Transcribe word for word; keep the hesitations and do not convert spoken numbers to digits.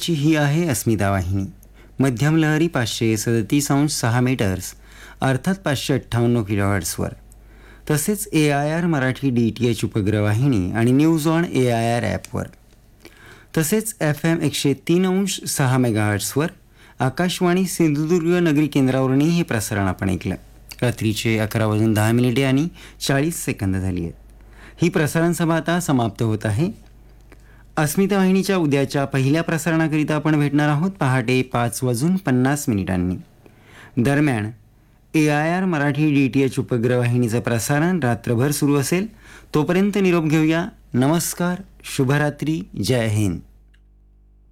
आजची ही आहे अस्मिता वाहिनी. मध्यम लहरी पाचशे सदतीस अंश सहा मीटर्स अर्थात पाचशे अठ्ठावन्न किलोहर्ट्सवर. तसेच ए I R Marathi D T H उपग्रहवाहिनी आणि news on A I R ॲपवर. तसेच एफ एम एकशे तीन अंश सहा मेगाहर्ट्सवर आकाशवाणी सिंधुदुर्ग नगरी केंद्रावरूनही हे प्रसारण आपण ऐकलं. रात्रीचे अकरा वाजून दहा मिनिटे आणि चाळीस सेकंद झाली आहेत. ही प्रसारण सभा आता समाप्त होत आहे. अस्मिता वाहिनीच्या उद्याच्या पहिल्या प्रसारणाकरिता आपण भेटणार आहोत पहाटे पाच वाजून पन्नास मिनिटांनी. दरम्यान ए I R Marathi D T H उपग्रहवाहिनीचं प्रसारण रात्रभर सुरू असेल. तोपर्यंत निरोप घेऊया. नमस्कार, शुभरात्री, जय हिंद.